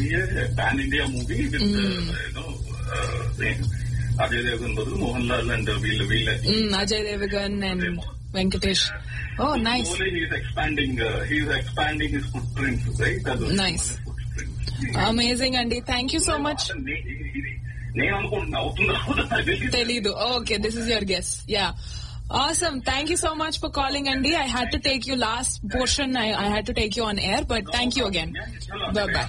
B A pan India movie with Ajay Devgan బదులు Mohan Lal and వీళ్ళ Ajay Devgan and Venkatesh. Oh, nice. He's expanding his footprints, right? Nice. Amazing, Andy. Thank you so much. నేను అనుకుంటున్నా అవుతుందా తెలీదు. Okay, this is your guess. Yeah. Awesome. Thank you so much for calling, Andy. I had to take you last portion. I had to take you on air, but thank you again. Bye-bye.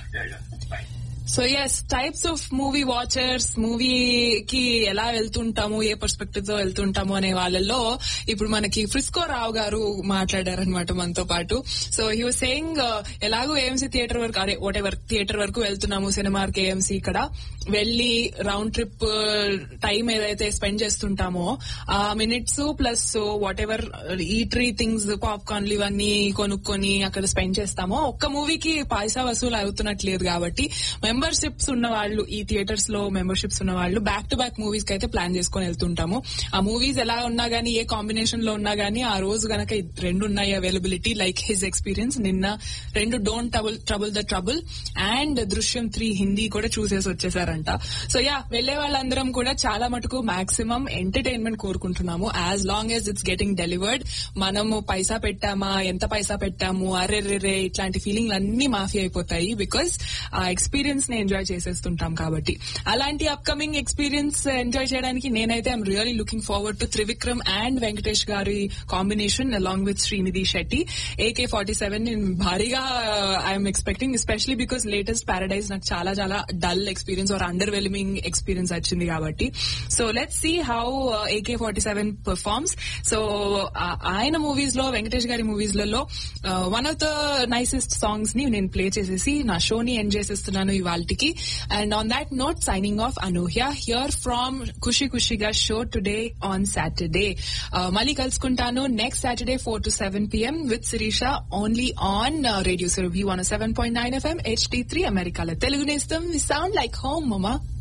So yes, types of movie watchers, మూవీకి ఎలా వెళ్తుంటాము, ఏ perspective తో వెళ్తుంటాము అనే వాళ్ళల్లో ఇప్పుడు మనకి Frisco రావు గారు మాట్లాడారనమాట మనతో పాటు. సో హీ వాజ్ సేయింగ్ ఎలాగో ఏఎంసీ థియేటర్ వరకు, అదే వాట్ ఎవర్ థియేటర్ వరకు వెళ్తున్నాము, సినిమాకి ఏఎంసీ ఇక్కడ వెళ్లి రౌండ్ ట్రిప్ టైం ఏదైతే స్పెండ్ చేస్తుంటామో ఆ minutes plus what ever eatery things, పాప్కార్న్లు ఇవన్నీ కొనుక్కొని అక్కడ స్పెండ్ చేస్తామో ఒక్క మూవీకి పైసా వసూలు అవుతున్నట్లేదు. కాబట్టి మెంబర్షిప్స్ ఉన్న వాళ్ళు, ఈ థియేటర్స్ లో మెంబర్షిప్స్ ఉన్న వాళ్ళు బ్యాక్ టు బ్యాక్ మూవీస్ కి అయితే ప్లాన్ చేసుకుని వెళ్తుంటాము. ఆ మూవీస్ ఎలా ఉన్నా గానీ, ఏ కాంబినేషన్ లో ఉన్నా గానీ, ఆ రోజు గనక రెండు ఉన్నాయి అవైలబిలిటీ, లైక్ హిజ్ ఎక్స్పీరియన్స్ నిన్న రెండు don't trouble the trouble and దృశ్యం 3 హిందీ కూడా చూసేసి వచ్చేసారంట. సో యా, వెళ్లే వాళ్ళందరం కూడా చాలా మటుకు మాక్సిమం ఎంటర్టైన్మెంట్ కోరుకుంటున్నాము. As long as it's getting delivered. మనము పైసా పెట్టామా, ఎంత పైసా పెట్టాము, అరెరెరే ఇట్లాంటి ఫీలింగ్ అన్ని మాఫీ అయిపోతాయి. బికాస్ ఆ ఎక్స్పీరియన్స్ ని ఎంజాయ్ చేసేస్తుంటాం కాబట్టి. అలాంటి అప్కమింగ్ ఎక్స్పీరియన్స్ ఎంజాయ్ చేయడానికి నేనైతే I'm really looking forward to Trivikram and Venkatesh గారి combination along with Srinidhi Shetty. AK-47 భారీగా I'm expecting, especially because latest paradise నాకు చాలా చాలా dull experience or under వెల్మింగ్ experience వచ్చింది కాబట్టి. So let's see how AK-47 performs. So ఆయన మూవీస్ లో, వెంకటేష్ గారి మూవీస్ లలో one of the nicest songs ని నేను ప్లే చేసేసి నా షోని ఎండ్ చేసేస్తున్నాను ఇవాల్టికి. And on that note, signing off Anuhya here from Kushi ఖుషిగా show today on Saturday. మళ్ళీ కలుసుకుంటాను next Saturday 4 to 7 PM with Sirisha, only on radio Surabhi 107.9 FM HD3 అమెరికాలో తెలుగు నేస్తం. వి sound like home మమా.